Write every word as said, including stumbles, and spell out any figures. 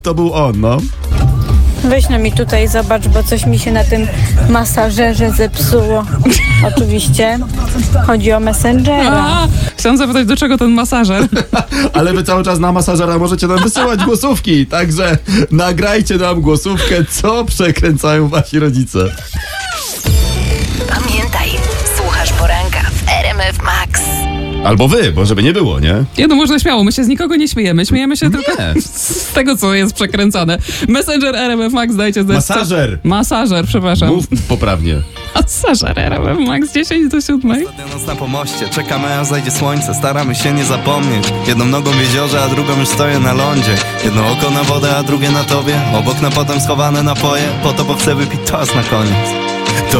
To był on, no. Weź no mi tutaj zobacz, bo coś mi się na tym masażerze zepsuło. Oczywiście chodzi o Messengera. A, chciałam zapytać, do czego ten masażer? Ale wy cały czas na masażera możecie nam wysyłać głosówki, także nagrajcie nam głosówkę, co przekręcają wasi rodzice. Pamiętaj, słuchasz poranka w R M F Max. Albo wy, bo żeby nie było, nie? Nie, no można śmiało, my się z nikogo nie śmiejemy. Śmiejemy się Nie. tylko z tego, co jest przekręcane. Messenger R M F Max, dajcie znać. Masażer. Masażer, przepraszam. Mów poprawnie. Masażer R M F Max, dziesięć do siódmej. Ostatnia noc na pomoście, czekamy aż zajdzie słońce. Staramy się nie zapomnieć. Jedną nogą w jeziorze, a drugą już stoję na lądzie. Jedno oko na wodę, a drugie na tobie. Obok na potem schowane napoje. Po to, bo chcę wypić toast na koniec.